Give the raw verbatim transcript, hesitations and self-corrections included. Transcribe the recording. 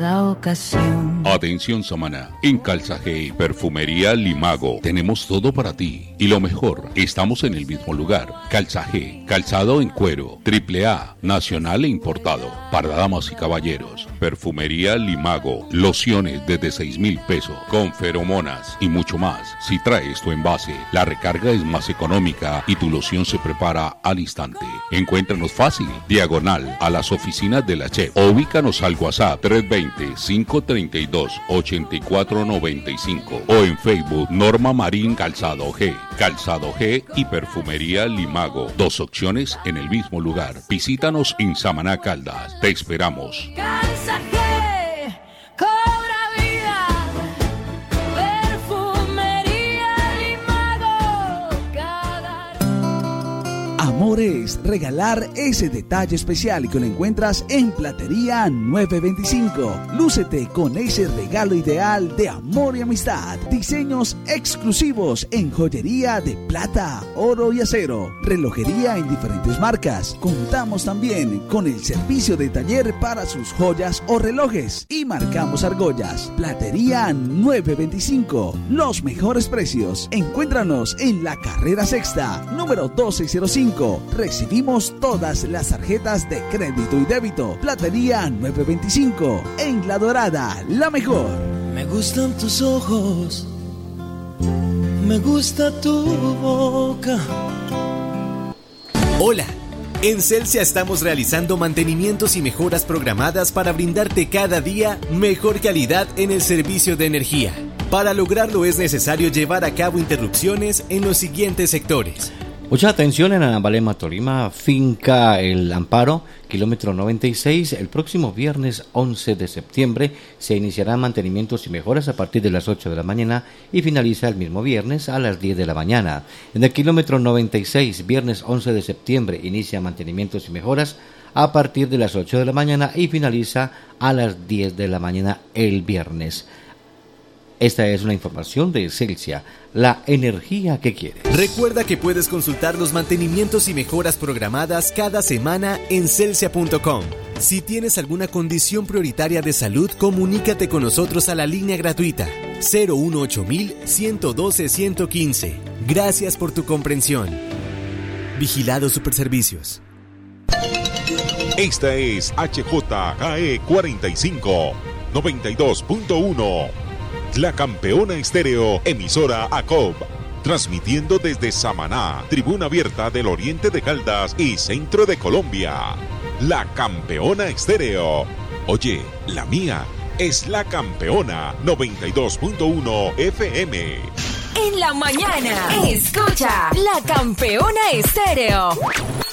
cada ocasión. Atención Samaná, en Calzaje y Perfumería Limago tenemos todo para ti y lo mejor, estamos en el mismo lugar. Calzaje, calzado en cuero, triple A, nacional e importado, para damas y caballeros. Perfumería Limago, lociones desde seis mil pesos, con feromonas y mucho más. Si traes tu envase, la recarga es más económica y tu loción se prepara al instante. Encuéntranos fácil, diagonal a las oficinas de la Chef, o ubícanos al WhatsApp tres dos cero, cinco tres dos, ocho cuatro nueve cinco o en Facebook Norma Marín Calzado G, Calzado G y Perfumería Limago, dos opciones en el mismo lugar. Visítanos en Samaná, Caldas, te esperamos. Calzaje, cobra vida, Perfumería Limago, cada... Amor es regalar ese detalle especial que lo encuentras en Platería nueve veinticinco. Lúcete con ese regalo ideal de amor y amistad. Diseños exclusivos en joyería de plata, oro y acero. Relojería en diferentes marcas. Contamos también con el servicio de taller para sus joyas o relojes. Y marcamos argollas. Platería nueve veinticinco. Los mejores precios. Encuéntranos en la carrera sexta, número doce cero cinco. Recibimos todas las tarjetas de crédito y débito. Platería nueve veinticinco. En La Dorada, la mejor. Me gustan tus ojos, me gusta tu boca. Hola, en Celsia estamos realizando mantenimientos y mejoras programadas para brindarte cada día mejor calidad en el servicio de energía. Para lograrlo es necesario llevar a cabo interrupciones en los siguientes sectores. Mucha atención en Anabalema, Tolima, finca El Amparo, kilómetro noventa y seis. El próximo viernes once de septiembre se iniciarán mantenimientos y mejoras a partir de las ocho de la mañana y finaliza el mismo viernes a las diez de la mañana. En el kilómetro noventa y seis, viernes once de septiembre, inicia mantenimientos y mejoras a partir de las ocho de la mañana y finaliza a las diez de la mañana el viernes. Esta es una información de Celsia, la energía que quieres. Recuerda que puedes consultar los mantenimientos y mejoras programadas cada semana en celsia punto com. Si tienes alguna condición prioritaria de salud, comunícate con nosotros a la línea gratuita cero uno ocho mil, ciento doce, ciento quince. Gracias por tu comprensión. Vigilado Superservicios. Esta es H J K E cuarenta y cinco, noventa y dos punto uno. La Campeona Estéreo, emisora A C O B, transmitiendo desde Samaná, tribuna abierta del oriente de Caldas y centro de Colombia. La Campeona Estéreo. Oye, la mía es La Campeona noventa y dos punto uno F M. En la mañana, escucha La Campeona Estéreo.